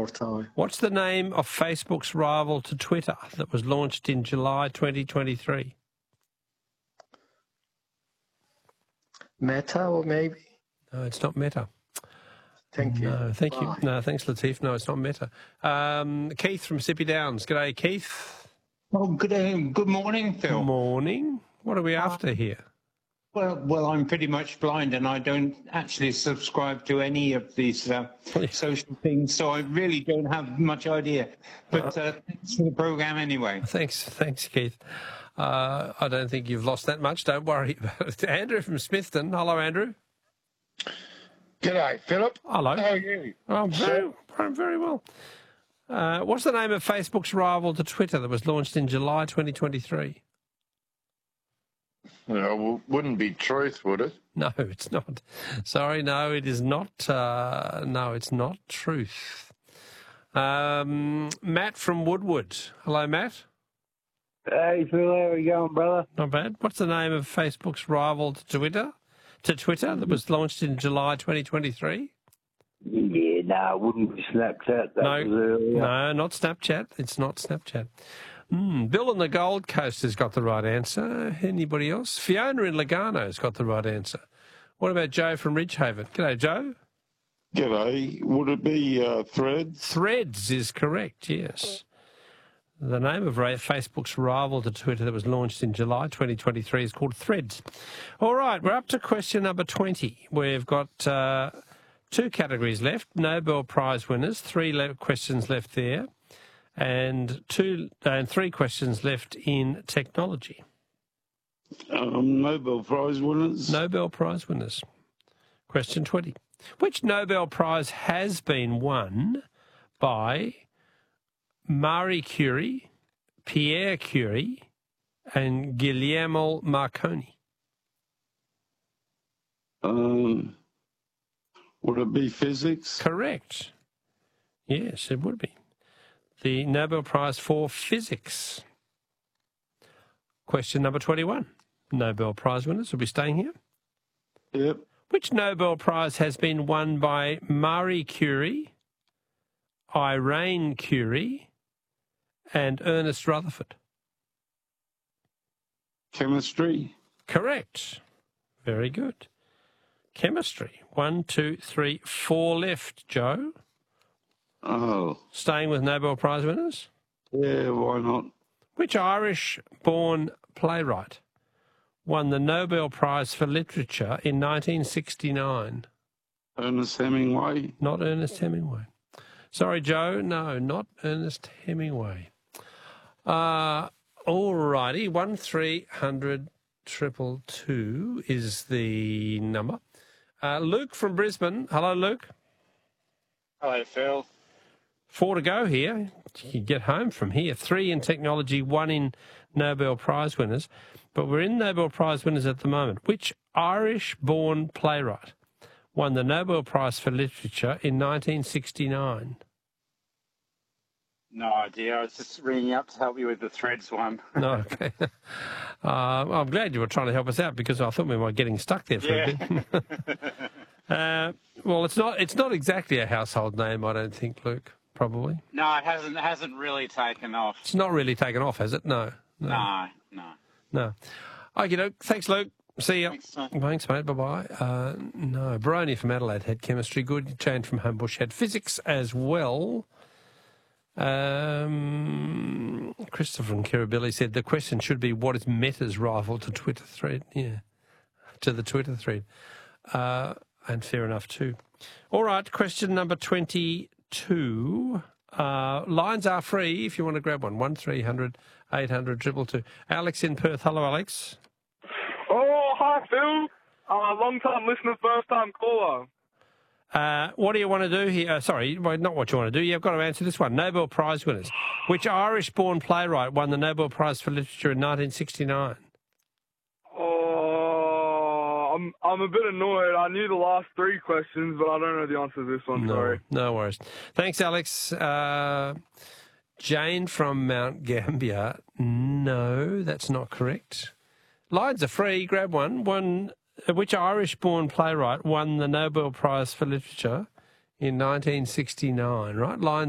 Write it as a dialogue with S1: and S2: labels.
S1: Portal.
S2: What's the name of Facebook's rival to Twitter that was launched in July 2023?
S1: Meta, or maybe?
S2: No, it's not Meta.
S1: Thank you.
S2: No, thank you.
S1: Bye.
S2: No, thanks, Latif. No, it's not Meta. Keith from Sippy Downs. G'day, Keith.
S3: Oh, good morning, Phil.
S2: Morning. What are we after here?
S3: Well, I'm pretty much blind, and I don't actually subscribe to any of these social things, so I really don't have much idea. But thanks for the program anyway.
S2: Thanks, Keith. I don't think you've lost that much. Don't worry about it. Andrew from Smithton. Hello, Andrew.
S4: G'day, Philip.
S2: Hello.
S4: How are you?
S2: I'm very well. What's the name of Facebook's rival to Twitter that was launched in July 2023?
S4: Well, wouldn't be Truth, would it?
S2: No, it's not. Sorry, no, it is not. No, it's not Truth. Matt from Woodward. Hello, Matt.
S5: Hey, Phil, how are you going, brother?
S2: Not bad. What's the name of Facebook's rival to Twitter that was launched in July 2023?
S5: Yeah, no, it wouldn't be Snapchat. That was earlier.
S2: No, not Snapchat. It's not Snapchat. Bill in the Gold Coast has got the right answer. Anybody else? Fiona in Lugano has got the right answer. What about Joe from Ridgehaven? G'day, Joe.
S6: G'day. Would it be Threads?
S2: Threads is correct, yes. The name of Facebook's rival to Twitter that was launched in July 2023 is called Threads. All right, we're up to question number 20. We've got 2 categories left, Nobel Prize winners, 3 questions left there, and 3 questions left in technology.
S6: Nobel Prize winners.
S2: Nobel Prize winners. Question 20. Which Nobel Prize has been won by Marie Curie, Pierre Curie, and Guglielmo Marconi?
S6: Would it be physics?
S2: Correct. Yes, it would be. The Nobel Prize for Physics. Question number 21. Nobel Prize winners will be staying here.
S6: Yep.
S2: Which Nobel Prize has been won by Marie Curie, Irene Curie, and Ernest Rutherford?
S6: Chemistry.
S2: Correct. Very good. Chemistry. 1, 2, 3, 4 left, Joe.
S6: Oh.
S2: Staying with Nobel Prize winners?
S6: Yeah, why not?
S2: Which Irish-born playwright won the Nobel Prize for Literature in 1969?
S6: Ernest Hemingway.
S2: Not Ernest Hemingway. Sorry, Joe. No, not Ernest Hemingway. All righty. 1300 222 is the number. Luke from Brisbane. Hello, Luke.
S7: Hello, Phil.
S2: 4 to go here. You can get home from here. 3 in technology, 1 in Nobel Prize winners. But we're in Nobel Prize winners at the moment. Which Irish-born playwright won the Nobel Prize for Literature in 1969?
S7: No idea. I was just ringing up to help you with the Threads one.
S2: No, okay. I'm glad you were trying to help us out because I thought we were getting stuck there for a bit. Well, it's not exactly a household name, I don't think, Luke. Probably.
S7: No, it hasn't really taken off.
S2: It's not really taken off, has it? No. Okay, thanks, Luke. See you. Thanks, mate. Bye-bye. No, Baroni from Adelaide had chemistry. Good. Jane from Homebush had physics as well. Christopher from Kirribilli said the question should be what is Meta's rival to Twitter thread? Yeah, to the Twitter thread. And fair enough too. All right, question number 22. Lines are free if you want to grab one. 1300 800 222. Alex in Perth. Hello, Alex.
S8: Oh, hi, Phil. Long-time listener, first-time caller.
S2: What do you want to do here? Sorry, not what you want to do. You've got to answer this one. Nobel Prize winners. Which Irish-born playwright won the Nobel Prize for Literature in 1969?
S8: Oh, I'm a bit annoyed. I knew the last 3 questions, but I don't know the answer to this one. Sorry.
S2: No worries. Thanks, Alex. Jane from Mount Gambier. No, that's not correct. Lines are free. Grab one. Which Irish-born playwright won the Nobel Prize for Literature in 1969, right? Lines